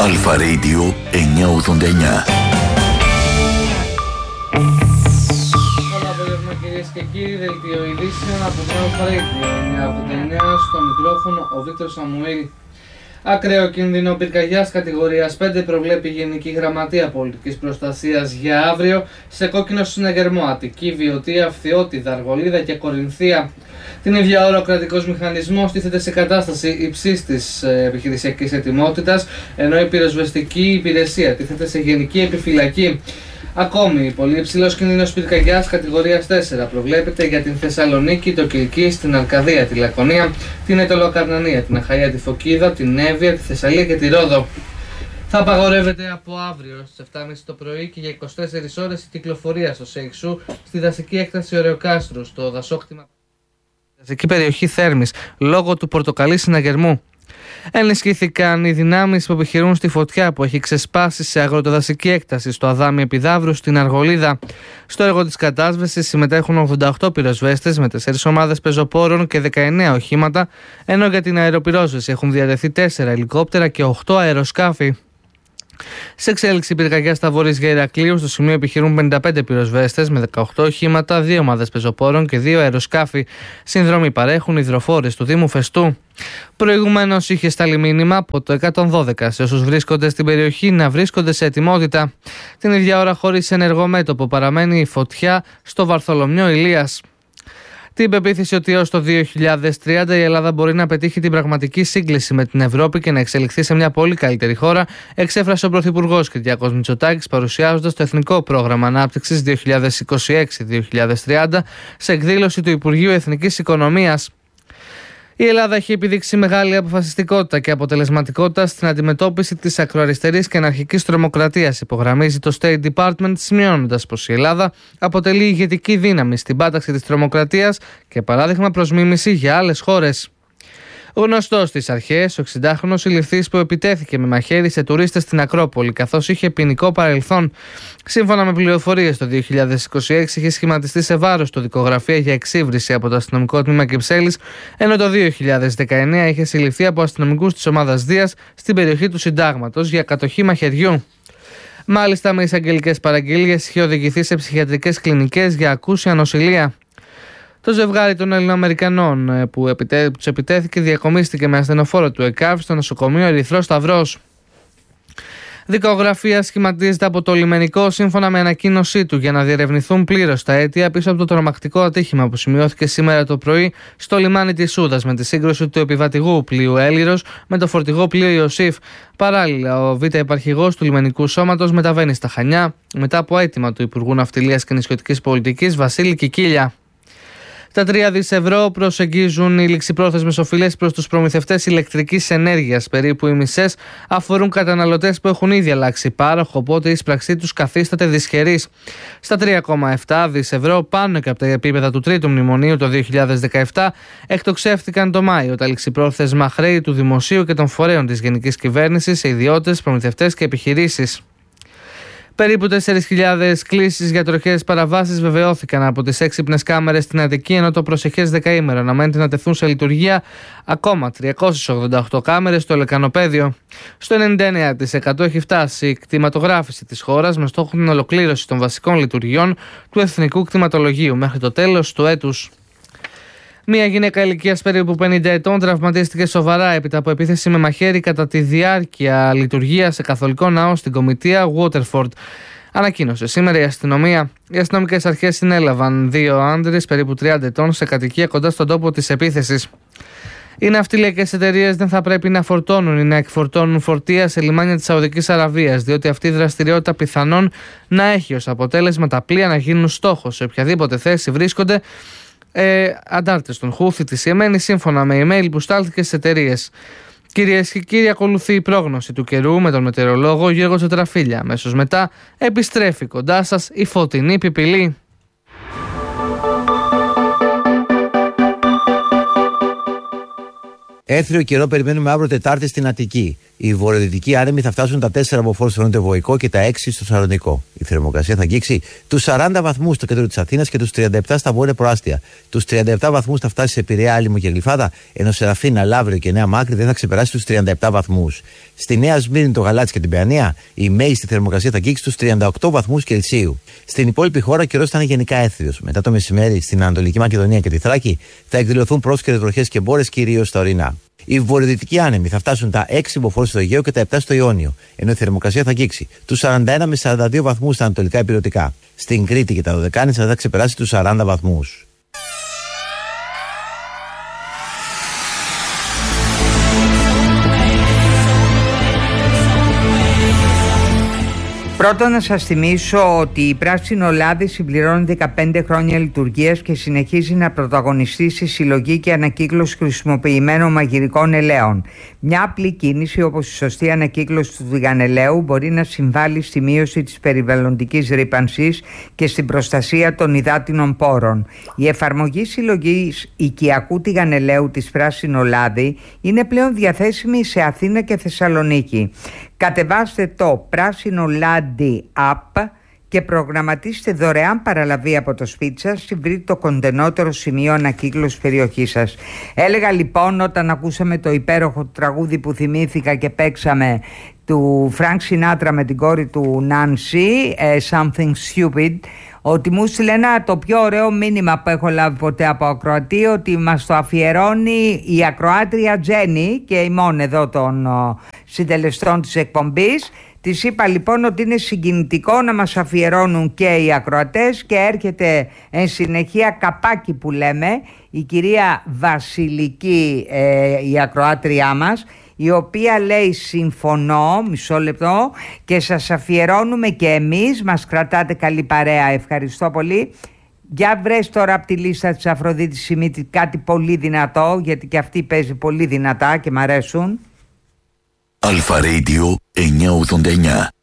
Αλφα Radio 989. Καλό απόγευμα κυρίες και κύριοι, δελτίο ειδήσεων από το Αλφα Radio 989, στο μικρόφωνο ο Βίκτορος Σαμουήλ. Ακραίο κίνδυνο πυρκαγιάς κατηγορίας 5 προβλέπει η Γενική Γραμματεία Πολιτικής Προστασίας για αύριο σε κόκκινο συναγερμό Αττική, Βιωτία, Φθιώτιδα, Αργολίδα και Κορινθία. Την ίδια ώρα ο κρατικός μηχανισμός τίθεται σε κατάσταση υψής της επιχειρησιακής ετοιμότητας, ενώ η πυροσβεστική υπηρεσία τίθεται σε γενική επιφυλακή. Ακόμη, πολύ υψηλός κίνδυνος πυρκαγιάς κατηγορίας 4 προβλέπεται για την Θεσσαλονίκη, το Κιλκί, την Αρκαδία, τη Λακωνία, την Αιτωλοκαρνανία, την Αχαΐα, τη Φωκίδα, την Εύβοια, τη Θεσσαλία και τη Ρόδο. Θα απαγορεύεται από αύριο στις 7.30 το πρωί και για 24 ώρες η κυκλοφορία στο Σέιξου, στη δασική έκταση Ωρεοκάστρου, στο δασόκτημα δασική περιοχή Θέρμης, λόγω του πορτοκαλί συναγερμού. Ενισχύθηκαν οι δυνάμεις που επιχειρούν στη φωτιά που έχει ξεσπάσει σε αγροτοδασική έκταση στο Αδάμι Επιδαύρου στην Αργολίδα. Στο έργο της κατάσβεσης συμμετέχουν 88 πυροσβέστες με 4 ομάδες πεζοπόρων και 19 οχήματα, ενώ για την αεροπυρόσβεση έχουν διατεθεί 4 ελικόπτερα και 8 αεροσκάφη. Σε εξέλιξη πυρκαγιά στα Βόρεια Ηρακλείου, στο σημείο επιχειρούν 55 πυροσβέστες με 18 οχήματα, 2 ομάδες πεζοπόρων και 2 αεροσκάφη. Συνδρομή παρέχουν υδροφόρες του Δήμου Φεστού. Προηγουμένως είχε σταλεί μήνυμα από το 112 σε όσους βρίσκονται στην περιοχή να βρίσκονται σε ετοιμότητα. Την ίδια ώρα, χωρίς ενεργό μέτωπο, παραμένει η φωτιά στο Βαρθολομιό Ηλίας. Την πεποίθηση ότι έως το 2030 η Ελλάδα μπορεί να πετύχει την πραγματική σύγκληση με την Ευρώπη και να εξελιχθεί σε μια πολύ καλύτερη χώρα, εξέφρασε ο Πρωθυπουργός Κυριάκος Μητσοτάκης παρουσιάζοντας το Εθνικό Πρόγραμμα Ανάπτυξης 2026-2030 σε εκδήλωση του Υπουργείου Εθνικής Οικονομίας. Η Ελλάδα έχει επιδείξει μεγάλη αποφασιστικότητα και αποτελεσματικότητα στην αντιμετώπιση της ακροαριστερής και αναρχικής τρομοκρατίας, υπογραμμίζει το State Department, σημειώνοντας πως η Ελλάδα αποτελεί ηγετική δύναμη στην πάταξη της τρομοκρατίας και παράδειγμα προς μίμηση για άλλες χώρες. Γνωστός στις αρχές, ο 60χρονος συλληφθής που επιτέθηκε με μαχαίρι σε τουρίστες στην Ακρόπολη, καθώς είχε ποινικό παρελθόν. Σύμφωνα με πληροφορίες, το 2026 είχε σχηματιστεί σε βάρος του δικογραφία για εξύβριση από το αστυνομικό τμήμα Κυψέλης, ενώ το 2019 είχε συλληφθεί από αστυνομικούς της ομάδας Δίας στην περιοχή του Συντάγματος για κατοχή μαχαιριού. Μάλιστα, με εισαγγελικές παραγγελίες είχε οδηγηθεί σε ψυχιατρικές κλινικές για ακούσια νοσηλεία. Το ζευγάρι των Ελληνοαμερικανών που τους επιτέθηκε διακομίστηκε με ασθενοφόρο του ΕΚΑΒ στο νοσοκομείο Ερυθρός Σταυρός. Δικογραφία σχηματίζεται από το λιμενικό σύμφωνα με ανακοίνωσή του για να διερευνηθούν πλήρως τα αίτια πίσω από το τρομακτικό ατύχημα που σημειώθηκε σήμερα το πρωί στο λιμάνι της Σούδας με τη σύγκρουση του επιβατηγού πλοίου Έλιρος με το φορτηγό πλοίο Ιωσήφ. Παράλληλα, ο Β' Υπαρχηγός του λιμενικού σώματος μεταβαίνει στα Χανιά μετά από αίτημα του Υπουργού Ναυτιλίας και Νησιωτικής Πολιτικής Βασίλη Κικίλια. Τα 3 δις ευρώ προσεγγίζουν οι ληξιπρόθεσμες οφειλές προς τους προμηθευτές ηλεκτρικής ενέργειας. Περίπου οι μισές αφορούν καταναλωτές που έχουν ήδη αλλάξει πάροχο, οπότε η εισπραξή τους καθίσταται δυσχερής. Στα 3,7 δις ευρώ, πάνω και από τα επίπεδα του τρίτου μνημονίου το 2017, εκτοξεύτηκαν το Μάιο τα ληξιπρόθεσμα χρέη του Δημοσίου και των φορέων της Γενικής Κυβέρνησης σε ιδιώτες, προμηθευτές και επιχειρήσεις. Περίπου 4.000 κλήσεις για τροχαίες παραβάσεις βεβαιώθηκαν από τις έξυπνες κάμερες στην Αττική, ενώ το προσεχές δεκαήμερο αναμένεται να τεθούν σε λειτουργία ακόμα 388 κάμερες στο Λεκανοπέδιο. Στο 99% έχει φτάσει η κτηματογράφηση της χώρας με στόχο την ολοκλήρωση των βασικών λειτουργιών του Εθνικού Κτηματολογίου μέχρι το τέλος του έτους. Μία γυναίκα ηλικίας περίπου 50 ετών τραυματίστηκε σοβαρά έπειτα από επίθεση με μαχαίρι κατά τη διάρκεια λειτουργίας σε καθολικό ναό στην Κομιτεία Waterford. Ανακοίνωσε σήμερα η αστυνομία. Οι αστυνομικές αρχές συνέλαβαν 2 άντρες περίπου 30 ετών σε κατοικία κοντά στον τόπο της επίθεσης. Οι ναυτιλιακές εταιρείες δεν θα πρέπει να φορτώνουν ή να εκφορτώνουν φορτία σε λιμάνια της Σαουδικής Αραβίας, διότι αυτή η δραστηριότητα πιθανόν να έχει ως αποτέλεσμα τα πλοία να γίνουν στόχος σε οποιαδήποτε θέση βρίσκονται αντάρτες των Χούθη της Ιεμένη, σύμφωνα με email που στάλθηκε στις εταιρείες. Κυρίες και κύριοι, ακολουθεί η πρόγνωση του καιρού με τον μετεωρολόγο Γιώργο Τσοτραφίλια. Αμέσως μετά επιστρέφει κοντά σας η φωτεινή πιπηλή. Έθριο καιρό περιμένουμε αύριο Τετάρτη στην Αττική. Οι βορειοδυτικοί άνεμοι θα φτάσουν τα 4 μποφόρ στο νοτιοβοϊκό και τα 6 στο Θεσσαλονικό. Η θερμοκρασία θα αγγίξει τους 40 βαθμούς στο κέντρο της Αθήνας και τους 37 στα βόρεια προάστια. Τους 37 βαθμούς θα φτάσει σε Πειραιά, Άλυμο και Γλυφάδα, ενώ σε Αθήνα, Λαύριο και Νέα Μάκρη δεν θα ξεπεράσει τους 37 βαθμούς. Στη Νέα Σμύρνη, το Γαλάτσι και την Παιανία, η μέγιστη θερμοκρασία θα αγγίξει τους 38 βαθμούς Κελσίου. Στην υπόλοιπη χώρα ο καιρός θα είναι γενικά έθριος. Μετά το μεσημέρι στην Ανατολική Μακεδονία και τη Θράκη θα εκδηλωθούν πρόσκαιρες βροχές και μπόρες κυρίως στα ορεινά. Οι βορειοδυτικοί άνεμοι θα φτάσουν τα 6 μποφόρ στο Αιγαίο και τα 7 στο Ιόνιο, ενώ η θερμοκρασία θα αγγίξει τους 41 με 42 βαθμούς στα ανατολικά ηπειρωτικά. Στην Κρήτη και τα Δωδεκάνησα θα ξεπεράσει τους 40 βαθμούς. Πρώτον, να σας θυμίσω ότι η Πράσινο Λάδι συμπληρώνει 15 χρόνια λειτουργίας και συνεχίζει να πρωταγωνιστεί στη συλλογή και ανακύκλωση χρησιμοποιημένων μαγειρικών ελαίων. Μια απλή κίνηση όπως η σωστή ανακύκλωση του τηγανελαίου μπορεί να συμβάλλει στη μείωση της περιβαλλοντικής ρύπανσης και στην προστασία των υδάτινων πόρων. Η εφαρμογή συλλογής οικιακού τηγανελαίου της Πράσινο Λάδι είναι πλέον διαθέσιμη σε Αθήνα και Θεσσαλονίκη. Κατεβάστε το Πράσινο Λάδι App και προγραμματίστε δωρεάν παραλαβή από το σπίτι σας ή βρείτε το κοντενότερο σημείο ανακύκλωσης περιοχής σας. Έλεγα λοιπόν, όταν ακούσαμε το υπέροχο τραγούδι που θυμήθηκα και παίξαμε του Φρανκ Σινάτρα με την κόρη του Νάνσι, Something Stupid, ότι μου στείλε το πιο ωραίο μήνυμα που έχω λάβει ποτέ από ακροατή, ότι μας το αφιερώνει η ακροάτρια Τζέννη και ημών εδώ των συντελεστών της εκπομπής. Της είπα λοιπόν ότι είναι συγκινητικό να μας αφιερώνουν και οι ακροατές και έρχεται εν συνεχεία καπάκι που λέμε η κυρία Βασιλική, η ακροάτριά μας, η οποία λέει συμφωνώ, μισό λεπτό, και σας αφιερώνουμε και εμείς, μας κρατάτε καλή παρέα, ευχαριστώ πολύ. Για βρες τώρα από τη λίστα της Αφροδίτης Σιμίτη κάτι πολύ δυνατό, γιατί και αυτή παίζει πολύ δυνατά και μ' αρέσουν. Αλφα Radio 989.